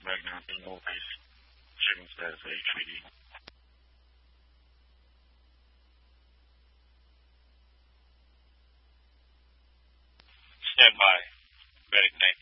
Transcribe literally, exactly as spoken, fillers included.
right now being overseas shipments as a treaty. Stand by. Medic nine